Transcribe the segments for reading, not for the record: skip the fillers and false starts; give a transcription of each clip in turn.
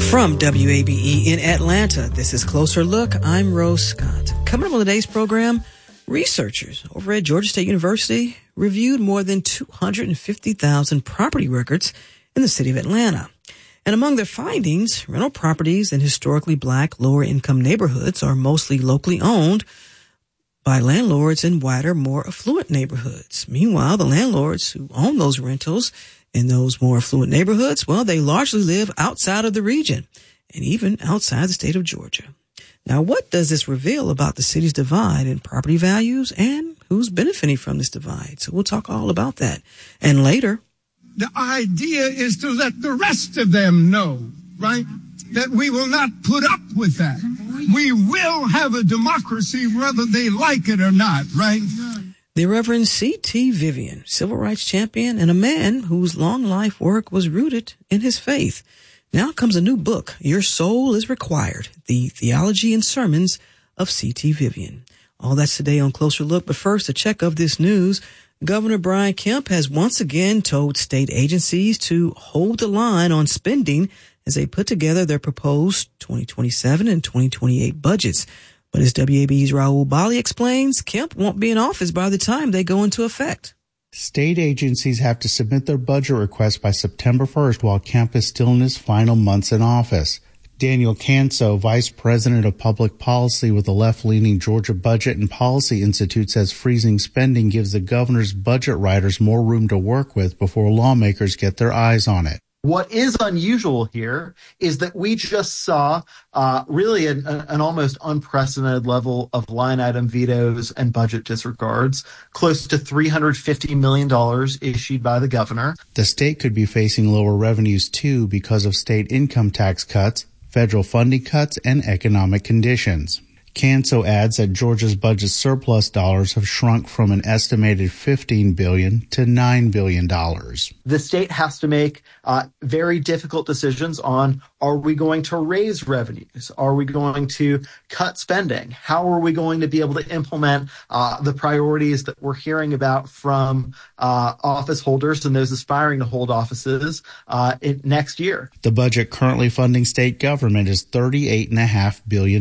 From WABE in Atlanta, this is Closer Look. I'm Rose Scott. Coming up on today's program, researchers over at Georgia State University reviewed more than 250,000 property records in the city of Atlanta. And among their findings, rental properties in historically black, lower-income neighborhoods are mostly locally owned by landlords in wider, more affluent neighborhoods. Meanwhile, the landlords who own those rentals in those more affluent neighborhoods, well, they largely live outside of the region and even outside the state of Georgia. Now, what does this reveal about the city's divide in property values and who's benefiting from this divide? So we'll talk all about that. And later, the idea is to let the rest of them know, right, that we will not put up with that. We will have a democracy whether they like it or not, right? The Reverend C.T. Vivian, civil rights champion and a man whose long life work was rooted in his faith. Now comes a new book, Your Soul is Required, the Theology and Sermons of C.T. Vivian. All that's today on Closer Look, but first a check of this news. Governor Brian Kemp has once again told state agencies to hold the line on spending as they put together their proposed 2027 and 2028 budgets. But as WABE's Raul Bali explains, Kemp won't be in office by the time they go into effect. State agencies have to submit their budget requests by September 1st while Kemp is still in his final months in office. Daniel Canso, Vice President of Public Policy with the left-leaning Georgia Budget and Policy Institute, says freezing spending gives the governor's budget writers more room to work with before lawmakers get their eyes on it. What is unusual here is that we just saw really an almost unprecedented level of line item vetoes and budget disregards, close to $350 million issued by the governor. The state could be facing lower revenues, too, because of state income tax cuts, federal funding cuts, and economic conditions. Canso adds that Georgia's budget surplus dollars have shrunk from an estimated $15 billion to $9 billion. The state has to make very difficult decisions on, are we going to raise revenues? Are we going to cut spending? How are we going to be able to implement the priorities that we're hearing about from office holders and those aspiring to hold offices next year? The budget currently funding state government is $38.5 billion.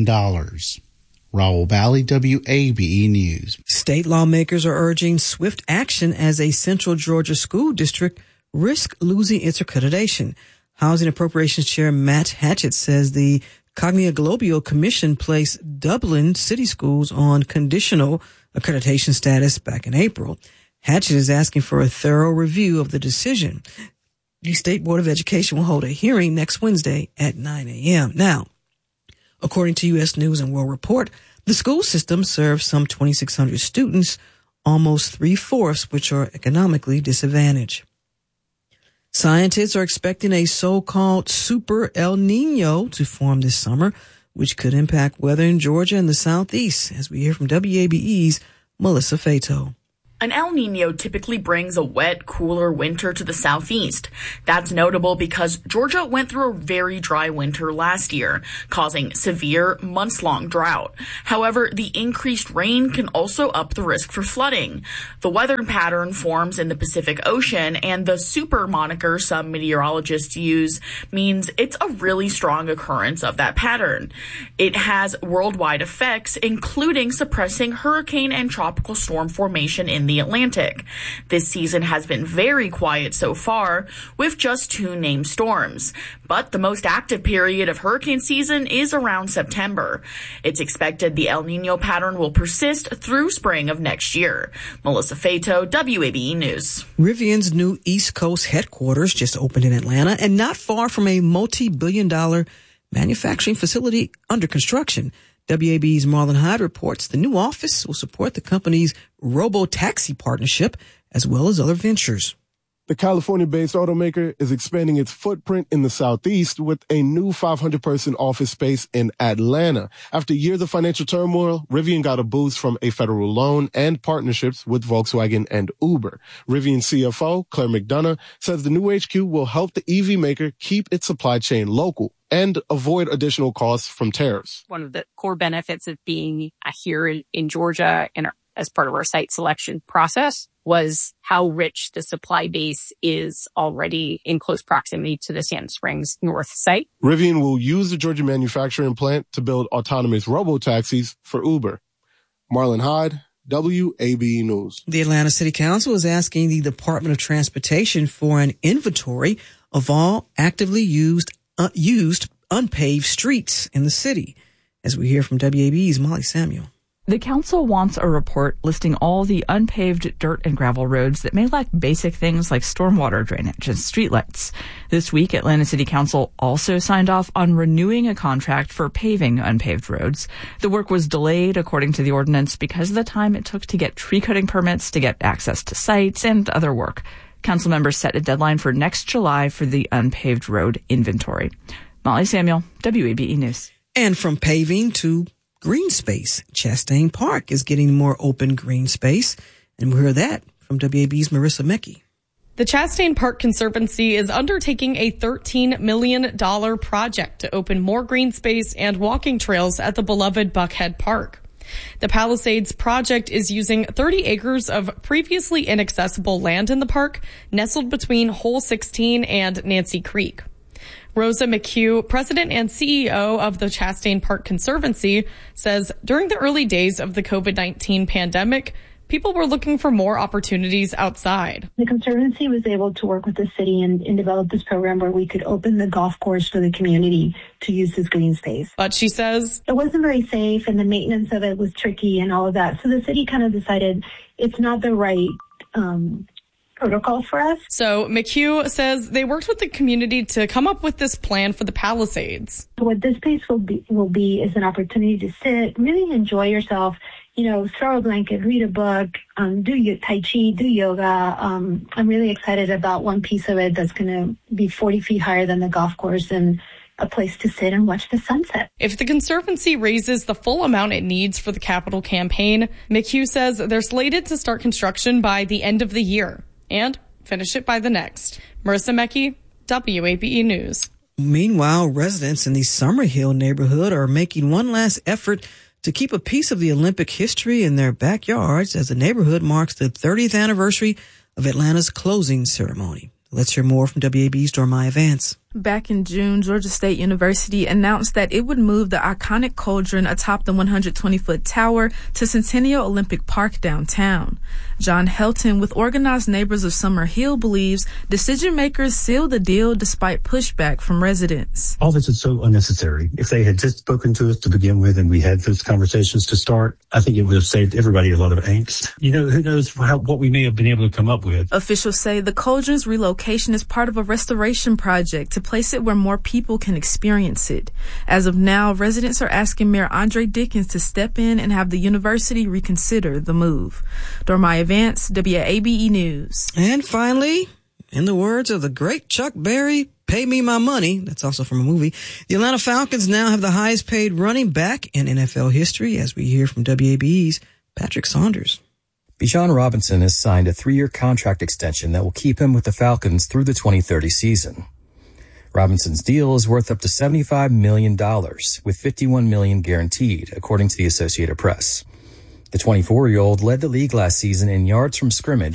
Raul Bali, WABE News. State lawmakers are urging swift action as a Central Georgia school district risks losing its accreditation. Housing Appropriations Chair Matt Hatchett says the Cognia Globio Commission placed Dublin City Schools on conditional accreditation status back in April. Hatchett is asking for a thorough review of the decision. The State Board of Education will hold a hearing next Wednesday at 9 a.m. Now, according to U.S. News and World Report, the school system serves some 2,600 students, almost 3/4 which are economically disadvantaged. Scientists are expecting a so-called super El Nino to form this summer, which could impact weather in Georgia and the Southeast, as we hear from WABE's Melissa Fato. An El Nino typically brings a wet, cooler winter to the southeast. That's notable because Georgia went through a very dry winter last year, causing severe, months-long drought. However, the increased rain can also up the risk for flooding. The weather pattern forms in the Pacific Ocean, and the super moniker some meteorologists use means it's a really strong occurrence of that pattern. It has worldwide effects, including suppressing hurricane and tropical storm formation in the Atlantic. This season has been very quiet so far, with just 2 named storms. But the most active period of hurricane season is around September. It's expected the El Nino pattern will persist through spring of next year. Melissa Fato, WABE News. Rivian's new East Coast headquarters just opened in Atlanta and not far from a multi-billion-dollar manufacturing facility under construction. WABE's Marlon Hyde reports the new office will support the company's robo-taxi partnership as well as other ventures. The California-based automaker is expanding its footprint in the Southeast with a new 500-person office space in Atlanta. After years of financial turmoil, Rivian got a boost from a federal loan and partnerships with Volkswagen and Uber. Rivian CFO, Claire McDonough, says the new HQ will help the EV maker keep its supply chain local and avoid additional costs from tariffs. One of the core benefits of being here in Georgia and as part of our site selection process was how rich the supply base is already in close proximity to the Sand Springs North site. Rivian will use the Georgia manufacturing plant to build autonomous robo-taxis for Uber. Marlon Hyde, WABE News. The Atlanta City Council is asking the Department of Transportation for an inventory of all actively used unpaved streets in the city. As we hear from WABE's Molly Samuel. The council wants a report listing all the unpaved dirt and gravel roads that may lack basic things like stormwater drainage and streetlights. This week, Atlanta City Council also signed off on renewing a contract for paving unpaved roads. The work was delayed, according to the ordinance, because of the time it took to get tree cutting permits, to get access to sites, and other work. Council members set a deadline for next July for the unpaved road inventory. Molly Samuel, WABE News. And from paving to green space, Chastain Park is getting more open green space. And we'll hear that from WAB's Marissa Mecki. The Chastain Park Conservancy is undertaking a $13 million project to open more green space and walking trails at the beloved Buckhead Park. The Palisades project is using 30 acres of previously inaccessible land in the park, nestled between Hole 16 and Nancy Creek. Rosa McHugh, president and CEO of the Chastain Park Conservancy, says during the early days of the COVID-19 pandemic, people were looking for more opportunities outside. The Conservancy was able to work with the city and develop this program where we could open the golf course for the community to use this green space. But she says it wasn't very safe and the maintenance of it was tricky and all of that. So the city kind of decided it's not the right protocol for us. So McHugh says they worked with the community to come up with this plan for the Palisades. What this space will be is an opportunity to sit, really enjoy yourself, throw a blanket, read a book, do your Tai Chi, do yoga. I'm really excited about one piece of it that's going to be 40 feet higher than the golf course and a place to sit and watch the sunset. If the Conservancy raises the full amount it needs for the capital campaign, McHugh says they're slated to start construction by the end of the year and finish it by the next. Marissa Mecki, WABE News. Meanwhile, residents in the Summerhill neighborhood are making one last effort to keep a piece of the Olympic history in their backyards as the neighborhood marks the 30th anniversary of Atlanta's closing ceremony. Let's hear more from WAB's Dormaya Vance. Back in June, Georgia State University announced that it would move the iconic cauldron atop the 120-foot tower to Centennial Olympic Park downtown. John Helton with Organized Neighbors of Summerhill believes decision makers sealed the deal despite pushback from residents. All this is so unnecessary. If they had just spoken to us to begin with and we had those conversations to start, I think it would have saved everybody a lot of angst. Who knows what we may have been able to come up with. Officials say the cauldron's relocation is part of a restoration project to place it where more people can experience it. As of now, residents are asking Mayor Andre Dickens to step in and have the university reconsider the move. Dormaya Vance, WABE News. And finally, in the words of the great Chuck Berry, pay me my money. That's also from a movie. The Atlanta Falcons now have the highest paid running back in NFL history, as we hear from WABE's Patrick Saunders. Bijan Robinson has signed a 3-year contract extension that will keep him with the Falcons through the 2030 season. Robinson's deal is worth up to $75 million, with $51 million guaranteed, according to the Associated Press. The 24-year-old led the league last season in yards from scrimmage